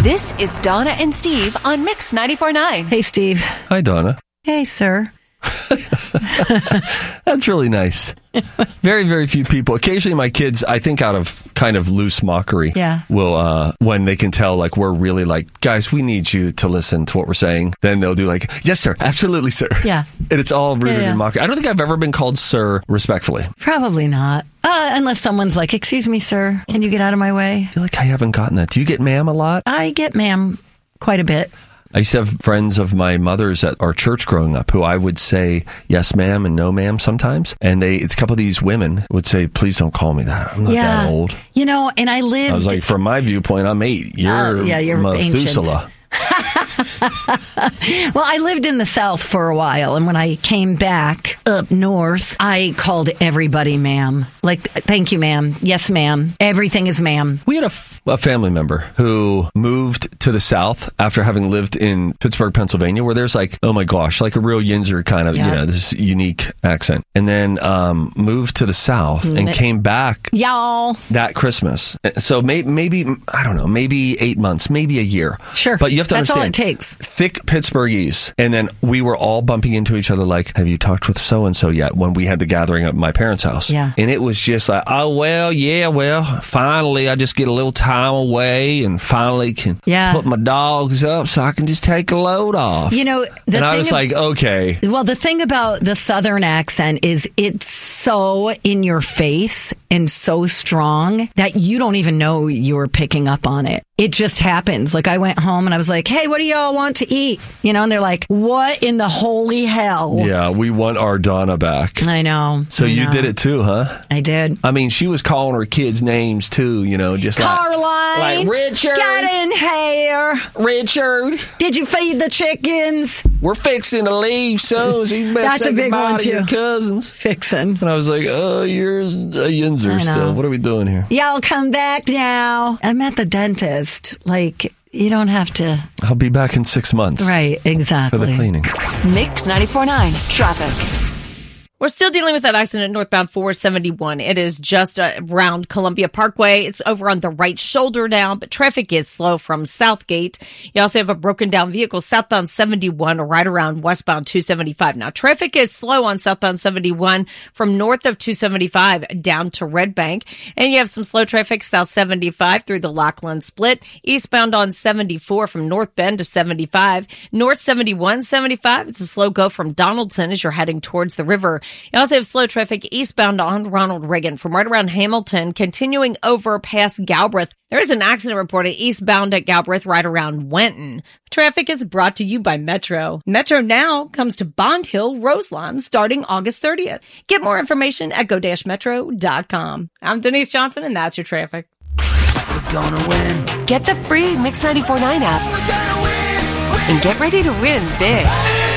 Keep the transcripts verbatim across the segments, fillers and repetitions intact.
This is Donna and Steve on Mix ninety-four point nine. Hey, Steve. Hi, Donna. Hey, sir. That's really nice. Very, very few people. Occasionally my kids, I think out of kind of loose mockery, yeah. will, uh, when they can tell, like, we're really like, guys, we need you to listen to what we're saying, then they'll do like, yes, sir. Absolutely, sir. Yeah. And it's all rooted yeah, yeah. in mockery. I don't think I've ever been called sir respectfully. Probably not. Uh, unless someone's like, excuse me, sir, can you get out of my way? I feel like I haven't gotten that. Do you get ma'am a lot? I get ma'am quite a bit. I used to have friends of my mother's at our church growing up who I would say yes, ma'am, and no, ma'am sometimes. And they, it's a couple of these women would say, please don't call me that. I'm not yeah. that old. You know, and I lived... I was like, from my viewpoint, I'm eight. You're, uh, yeah, you're Methuselah. ancient. Well, I lived in the South for a while, and when I came back up north, I called everybody ma'am. Like, thank you, ma'am. Yes, ma'am. Everything is ma'am. We had a, f- a family member who moved to the South after having lived in Pittsburgh, Pennsylvania, where there's like, oh my gosh, like a real Yinzer kind of, yeah. you know, this unique accent. And then um, moved to the South and came back y'all that Christmas. So may- maybe, I don't know, maybe eight months, maybe a year. Sure. But you have to That's understand. all it takes. Thick Pittsburghese. And then we were all bumping into each other like, have you talked with so-and-so yet? When we had the gathering at my parents' house. Yeah. And it was just like, oh, well, yeah, well, finally I just get a little time away and finally can yeah. put my dogs up so I can just take a load off. You know, the and thing I was ab- like, okay. Well, the thing about the Southern accent is it's so in your face and so strong that you don't even know you're picking up on it. It just happens. Like, I went home and I was like, hey, what do y'all want to eat? You know, and they're like, what in the holy hell? Yeah, we want our Donna back. I know. So I you know. did it too, huh? I did. I mean, she was calling her kids names too, you know, just Caroline, like, like Richard. Get in here. Richard. Did you feed the chickens? We're fixing to leave soon. So you better That's say a big goodbye one to too. your cousins. Fixing. And I was like, oh, you're a Yinzer still. What are we doing here? Y'all come back now. I'm at the dentist. Like, you don't have to. I'll be back in six months. Right, exactly. For the cleaning. Mix ninety-four point nine traffic. We're still dealing with that accident northbound four seventy-one. It is just around Columbia Parkway. It's over on the right shoulder now, but traffic is slow from Southgate. You also have a broken down vehicle southbound seventy-one right around westbound two seventy-five. Now, traffic is slow on southbound seventy-one from north of two seventy-five down to Red Bank. And you have some slow traffic south seventy-five through the Lockland Split. Eastbound on seventy-four from North Bend to seventy-five. North seventy-one, seventy-five. It's a slow go from Donaldson as you're heading towards the river. You also have slow traffic eastbound on Ronald Reagan from right around Hamilton, continuing over past Galbraith. There is an accident reported eastbound at Galbraith right around Wenton. Traffic is brought to you by Metro. Metro Now comes to Bond Hill, Roselawn, starting August thirtieth. Get more information at go dash metro dot com. I'm Denise Johnson, and that's your traffic. We're gonna win. Get the free Mix ninety-four point nine app and get ready to win big.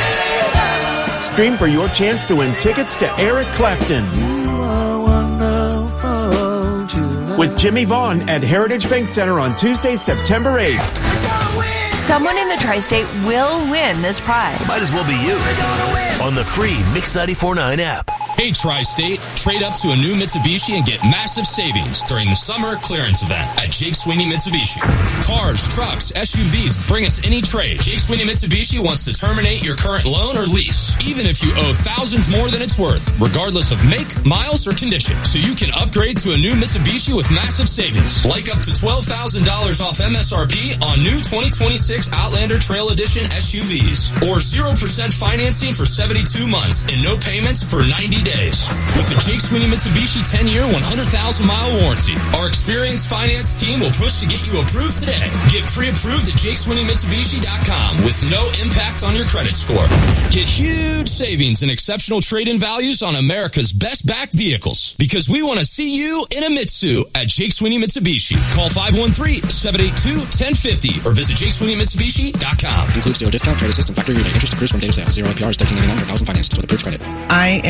Stream for your chance to win tickets to Eric Clapton with Jimmy Vaughn at Heritage Bank Center on Tuesday, September eighth. Someone in the tri-state will win this prize. Might as well be you on the free Mix ninety-four point nine app. Hey, Tri-State, trade up to a new Mitsubishi and get massive savings during the summer clearance event at Jake Sweeney Mitsubishi. Cars, trucks, S U Vs, bring us any trade. Jake Sweeney Mitsubishi wants to terminate your current loan or lease, even if you owe thousands more than it's worth, regardless of make, miles, or condition. So you can upgrade to a new Mitsubishi with massive savings, like up to twelve thousand dollars off M S R P on new twenty twenty-six Outlander Trail Edition S U Vs, or zero percent financing for seventy-two months and no payments for ninety days. With the Jake Sweeney Mitsubishi ten-year, one hundred thousand mile warranty, our experienced finance team will push to get you approved today. Get pre-approved at jake sweeney mitsubishi dot com with no impact on your credit score. Get huge savings and exceptional trade-in values on America's best-backed vehicles, because we want to see you in a Mitsu at Jake Sweeney Mitsubishi. Call five one three, seven eight two, one zero five zero or visit jake sweeney mitsubishi dot com. Includes dealer discount, trade assist, and factory rebate. Interest accrues from date of sale. Zero A P R is thirteen ninety-nine per thousand financed with approved credit. I am born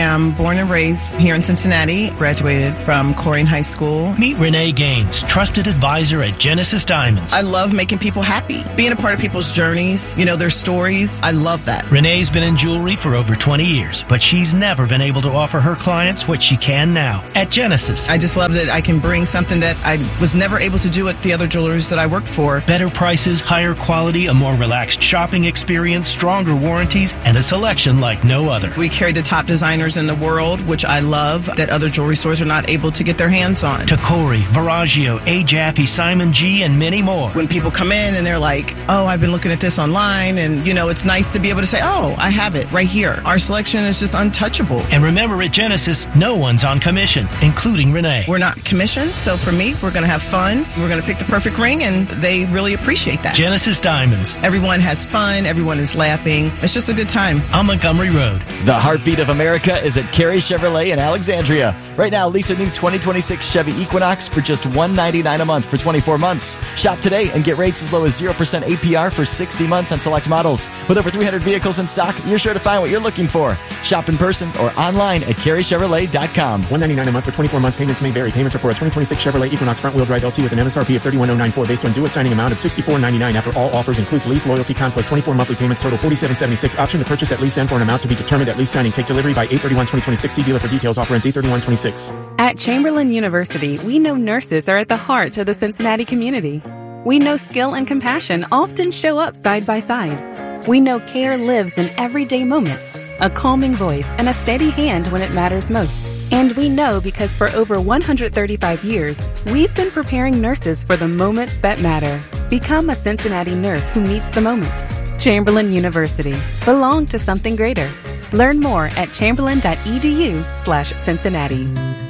born and raised here in Cincinnati, graduated from Corrigan High School. Meet Renee Gaines, trusted advisor at Genesis Diamonds. I love making people happy, being a part of people's journeys, you know, their stories. I love that. Renee's been in jewelry for over twenty years, but she's never been able to offer her clients what she can now at Genesis. I just love that I can bring something that I was never able to do at the other jewelers that I worked for. Better prices, higher quality, a more relaxed shopping experience, stronger warranties, and a selection like no other. We carry the top designers in the world, which I love, that other jewelry stores are not able to get their hands on. Tacori, Verragio, A. Jaffe, Simon G., and many more. When people come in and they're like, oh, I've been looking at this online, and, you know, it's nice to be able to say, oh, I have it right here. Our selection is just untouchable. And remember, at Genesis, no one's on commission, including Renee. We're not commissioned, so for me, we're going to have fun. We're going to pick the perfect ring, and they really appreciate that. Genesis Diamonds. Everyone has fun. Everyone is laughing. It's just a good time. On Montgomery Road. The heartbeat of America is at Carey Chevrolet in Alexandria. Right now, lease a new twenty twenty-six Chevy Equinox for just one hundred ninety-nine dollars a month for twenty-four months. Shop today and get rates as low as zero percent A P R for sixty months on select models. With over three hundred vehicles in stock, you're sure to find what you're looking for. Shop in person or online at carey chevrolet dot com. one hundred ninety-nine dollars a month for twenty-four months. Payments may vary. Payments are for a twenty twenty-six Chevrolet Equinox front-wheel drive L T with an M S R P of thirty-one thousand ninety-four based on due-it signing amount of sixty-four ninety-nine after all offers includes lease, loyalty, conquest, twenty-four monthly payments total forty-seven seventy-six. Option to purchase at lease end for an amount to be determined at lease signing. Take delivery by eight thirty-one twenty twenty-six. See dealer for details. Offer ends eight thirty-one twenty-six. At Chamberlain University, we know nurses are at the heart of the Cincinnati community. We know skill and compassion often show up side by side. We know care lives in everyday moments, a calming voice and a steady hand when it matters most. And we know because for over one hundred thirty-five years, we've been preparing nurses for the moments that matter. Become a Cincinnati nurse who meets the moment. Chamberlain University. Belong to something greater. Learn more at chamberlain.edu slash Cincinnati.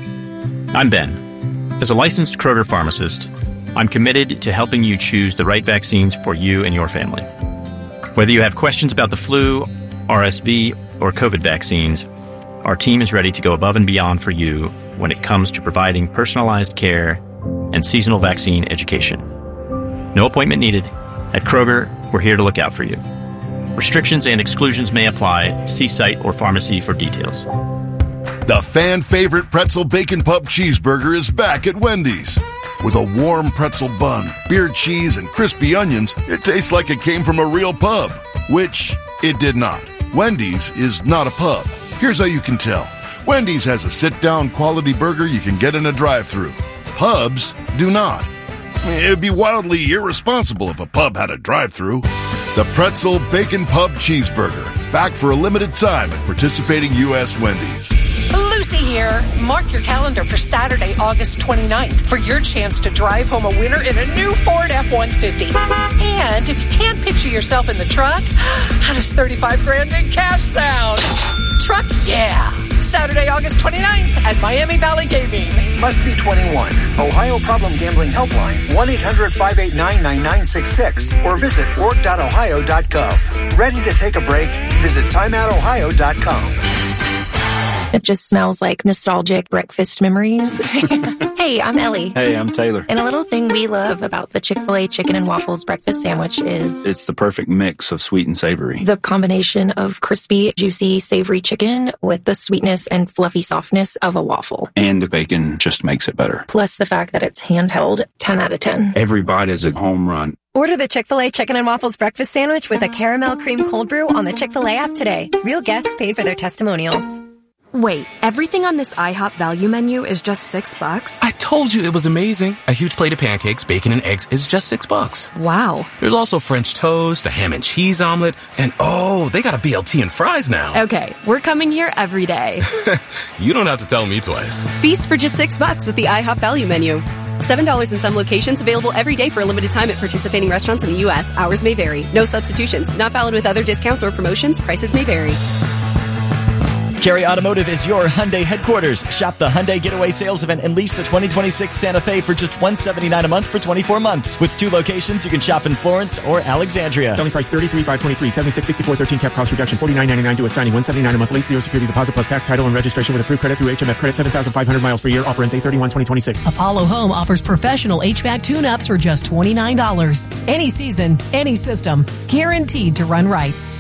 I'm Ben. As a licensed Kroger pharmacist, I'm committed to helping you choose the right vaccines for you and your family. Whether you have questions about the flu, R S V, or COVID vaccines, our team is ready to go above and beyond for you when it comes to providing personalized care and seasonal vaccine education. No appointment needed. At Kroger, we're here to look out for you. Restrictions and exclusions may apply. See site or pharmacy for details. The fan-favorite pretzel bacon pub cheeseburger is back at Wendy's. With a warm pretzel bun, beer cheese, and crispy onions, it tastes like it came from a real pub, which it did not. Wendy's is not a pub. Here's how you can tell. Wendy's has a sit-down quality burger you can get in a drive-thru. Pubs do not. It'd be wildly irresponsible if a pub had a drive-thru. The Pretzel Bacon Pub Cheeseburger. Back for a limited time at participating U S Wendy's. Lucy here. Mark your calendar for Saturday, August twenty-ninth for your chance to drive home a winner in a new Ford F one fifty. And if you can't picture yourself in the truck, how does thirty-five grand in cash sound? Truck, yeah. Saturday, August twenty-ninth at Miami Valley Gaming. Must be twenty-one. Ohio Problem Gambling Helpline, one eight hundred five eight nine nine nine six six, or visit org dot ohio dot gov. Ready to take a break? Visit time out ohio dot com. It just smells like nostalgic breakfast memories. Hey, I'm Ellie. Hey, I'm Taylor. And a little thing we love about the Chick-fil-A chicken and waffles breakfast sandwich is... it's the perfect mix of sweet and savory. The combination of crispy, juicy, savory chicken with the sweetness and fluffy softness of a waffle. And the bacon just makes it better. Plus the fact that it's handheld, ten out of ten. Every bite is a home run. Order the Chick-fil-A Chicken and Waffles Breakfast Sandwich with a caramel cream cold brew on the Chick-fil-A app today. Real guests paid for their testimonials. Wait, everything on this IHOP value menu is just six bucks? I told you it was amazing. A huge plate of pancakes, bacon, and eggs is just six bucks. Wow. There's also French toast, a ham and cheese omelet, and oh, they got a B L T and fries now. Okay, we're coming here every day. You don't have to tell me twice. Feast for just six bucks with the IHOP value menu. seven dollars in some locations, available every day for a limited time at participating restaurants in the U S. Hours may vary. No substitutions. Not valid with other discounts or promotions. Prices may vary. Carey Automotive is your Hyundai headquarters. Shop the Hyundai Getaway Sales Event and lease the twenty twenty-six Santa Fe for just one hundred seventy-nine dollars a month for twenty-four months. With two locations, you can shop in Florence or Alexandria. Selling price thirty-three thousand five hundred twenty-three, seventy-six thousand six hundred fourteen cap cost reduction, forty-nine thousand nine hundred ninety-nine due at signing, one hundred seventy-nine dollars a month lease, zero security deposit plus tax, title, and registration with approved credit through H M F credit, seven thousand five hundred miles per year. Offer ends eight thirty-one twenty twenty-six. Apollo Home offers professional H V A C tune-ups for just twenty-nine dollars. Any season, any system, guaranteed to run right.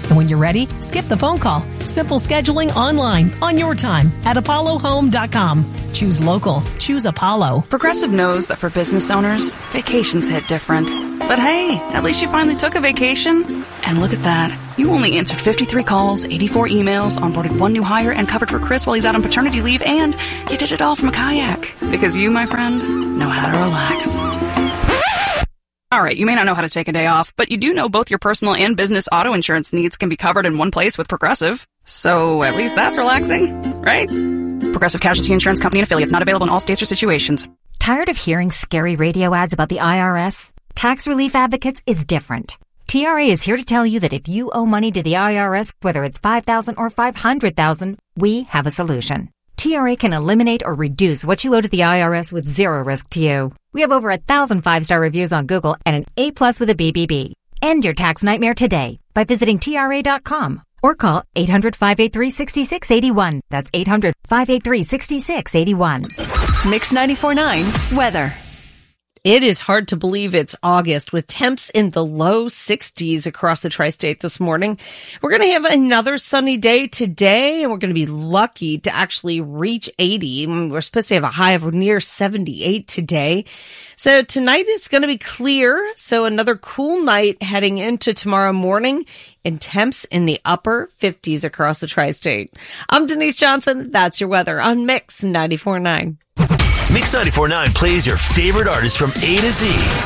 And when you're ready, skip the phone call. Simple scheduling online on your time at apollo home dot com. Choose local. Choose Apollo. Progressive knows that for business owners, vacations hit different. But hey, at least you finally took a vacation. And look at that. You only answered fifty-three calls, eighty-four emails, onboarded one new hire, and covered for Chris while he's out on paternity leave, and you did it all from a kayak. Because you, my friend, know how to relax. All right, you may not know how to take a day off, but you do know both your personal and business auto insurance needs can be covered in one place with Progressive. So at least that's relaxing, right? Progressive Casualty Insurance Company and affiliates, not available in all states or situations. Tired of hearing scary radio ads about the I R S? Tax Relief Advocates is different. T R A is here to tell you that if you owe money to the I R S, whether it's five thousand dollars or five hundred thousand dollars, we have a solution. T R A can eliminate or reduce what you owe to the I R S with zero risk to you. We have over a thousand five-star reviews on Google and an A plus with a B B B. End your tax nightmare today by visiting T R A dot com or call eight hundred, five eight three, six six eight one. That's eight hundred, five eight three, six six eight one. Mix ninety-four point nine weather. It is hard to believe it's August with temps in the low sixties across the tri-state this morning. We're going to have another sunny day today, and we're going to be lucky to actually reach eighty. We're supposed to have a high of near seventy-eight today. So tonight it's going to be clear. So another cool night heading into tomorrow morning, and temps in the upper fifties across the tri-state. I'm Denise Johnson. That's your weather on Mix ninety-four point nine. Mix ninety-four point nine plays your favorite artists from A to Z